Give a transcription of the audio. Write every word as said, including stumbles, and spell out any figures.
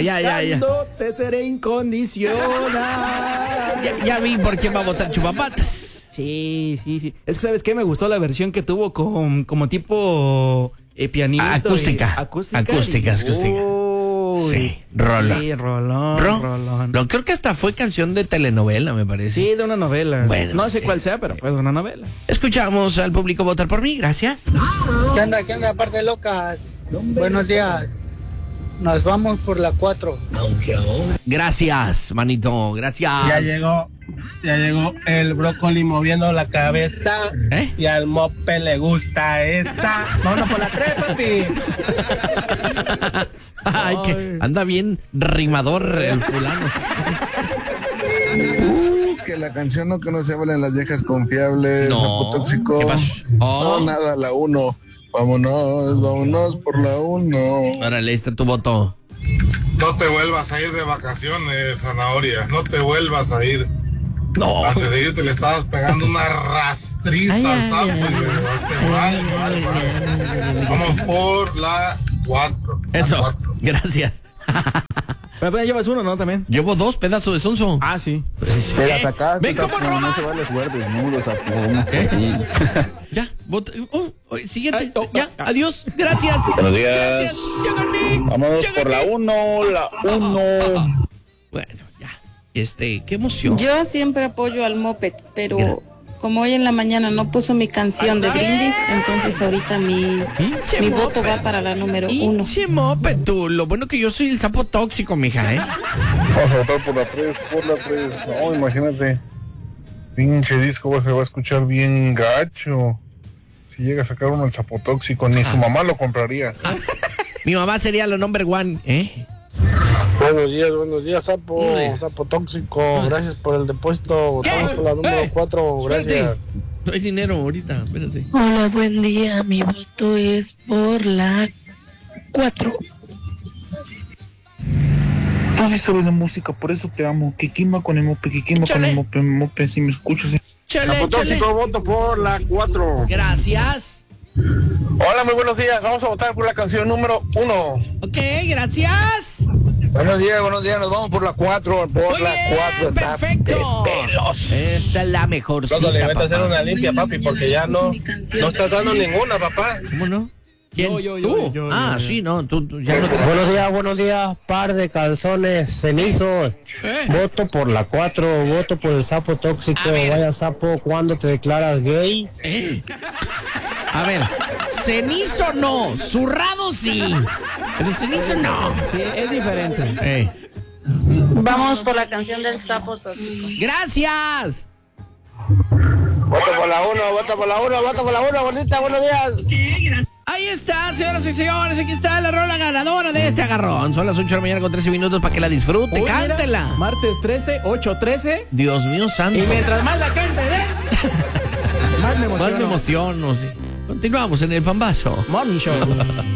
ya, ya, ya. Te seré incondicional. Ya, ya vi por qué va a votar Chupapatas. Sí, sí, sí. Es que, ¿sabes qué? Me gustó la versión que tuvo con como tipo eh, pianito. Acústica. Y, acústica. Acústica, y, acústica. Uy, Sí, rolón. Sí, rolón, Ro- rolón. No, creo que hasta fue canción de telenovela, me parece. Sí, de una novela. Bueno, no sé cuál este... sea, pero fue de una novela. Escuchamos al público votar por mí, gracias. ¿Qué onda, qué onda, aparte de locas? Buenos días. Nos vamos por la cuatro. Gracias, manito, gracias. Ya llegó, ya llegó el brócoli moviendo la cabeza. ¿Eh? Y al mope le gusta esta. Vámonos por la tres, papi. Ay, que anda bien rimador el fulano. Uh, que la canción no que no se hablan las viejas confiables, No. Sapo Tóxico. ¿Qué pasó? Oh. No, nada, la uno. Vámonos, vámonos por la uno. Órale, está tu voto. No te vuelvas a ir de vacaciones, Zanahoria. No te vuelvas a ir. No. Antes de irte le estabas pegando una rastriza Ay, al ay, sapo ay, y le quedaste mal, mal, mal. Vamos por la cuatro. Eso, gracias. Pero apenas llevas uno, ¿no? También. Llevo dos pedazos de sonso. Ah, sí. Te la sacaste. ¿Ven cómo Sapo, roba? No se vale jugar desnudo, Sapo. ¿Cómo ¿Eh? que? Ya, vota. Oh, oh, siguiente. Ay, oh, ya, ah. adiós. Gracias. Buenos días. Gracias. Ya gané. Vámonos Ya por la gané. uno, la uno. Bueno, ya. Este, qué emoción. Yo siempre apoyo al Moped, pero Mira. como hoy en la mañana no puso mi canción de brindis, entonces ahorita mi, Pinche mi moped. voto va para la número uno. Pinche moped, tú. Lo bueno que yo soy el sapo tóxico, mija, ¿eh? Vamos a votar por la tres, por la tres. No, imagínate. Pinche disco se va a escuchar bien gacho. Si llega a sacar uno el Sapo Tóxico, ni su mamá lo compraría. Mi mamá sería lo number one, ¿eh? Buenos días, buenos días, Sapo. Uy. Sapo Tóxico. Gracias por el depósito. Votamos ¿Qué? por la número Eh, cuatro. Suerte. Gracias. No hay dinero ahorita, espérate. Hola, buen día. Mi voto es por la cuatro. Tú sí sabes de música, por eso te amo. Que quima con el mope, que quima con Échale. el mope, mope, si me escuchas. Chale, chale. voto por la cuatro. Gracias. Hola, muy buenos días. Vamos a votar por la canción número uno. Ok, gracias. Buenos días, buenos días. Nos vamos por la cuatro. Por Muy la bien, cuatro. Está perfecto. de pelos. Esta es la mejorcita, Ródale, vete a papá. hacer una limpia, papi, porque ya no, no estás dando ninguna, papá. ¿Cómo no? ¿Quién? Yo, yo, ¿Tú? yo, yo, ah, yo, yo. sí, no, tú, tú ya no te... Buenos días, buenos días, par de calzones cenizos. ¿Eh? Voto por la cuatro, voto por el sapo tóxico. A ver. Vaya sapo, ¿cuándo te declaras gay? Eh. A ver, cenizo no, zurrado sí, pero cenizo no. Sí, es diferente. Eh. Vamos por la canción del sapo tóxico. Gracias. Voto por la uno, voto por la uno, voto por la uno, bonita, buenos días. Ahí está, señoras y señores, aquí está la rola ganadora de este agarrón. Son las ocho de la mañana con trece minutos para que la disfrute, Uy, mira, cántela. martes trece, ocho trece. Dios mío santo. Y mientras más la cante, ¿eh? más me Más emociono. me emociono, sí. Continuamos en el Pambazo. Morning Show.